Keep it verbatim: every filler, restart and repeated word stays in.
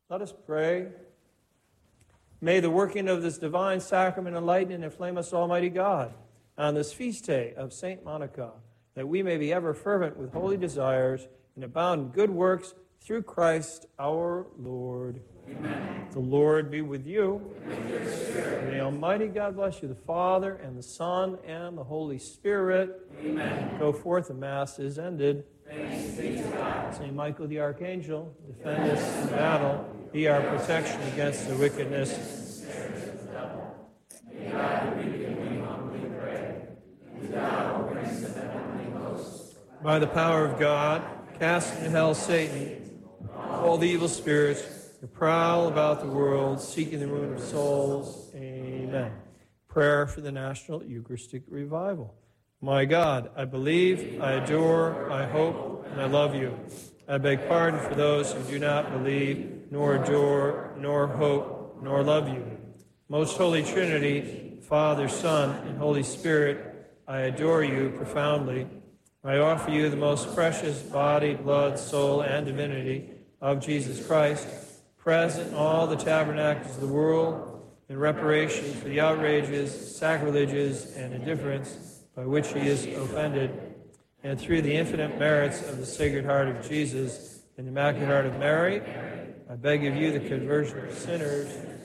Let us pray. May the working of this divine sacrament enlighten and inflame us, Almighty God, on this feast day of Saint Monica, that we may be ever fervent with holy desires and abound in good works through Christ our Lord. Amen. The Lord be with you. And with your spirit. May Almighty God bless you, the Father, and the Son, and the Holy Spirit. Amen. Go forth, the Mass is ended. Thanks be to God. Saint Michael the Archangel, defend us in battle. Be our protection against the wickedness. May God rebuke you, we humbly pray. And thou, O Prince of heavenly hosts, By the power of God, cast into hell Satan, all the evil spirits who prowl about the world, seeking the ruin of souls. Amen. Prayer for the National Eucharistic Revival. My God, I believe, I adore, I hope, and I love you. I beg pardon for those who do not believe, nor adore, nor hope, nor love you. Most Holy Trinity, Father, Son, and Holy Spirit, I adore you profoundly. I offer you the most precious body, blood, soul, and divinity of Jesus Christ, present in all the tabernacles of the world, in reparation for the outrages, sacrileges, and indifference by which he is offended, and through the infinite merits of the Sacred Heart of Jesus and the Immaculate Heart of Mary, I beg of you the conversion of sinners,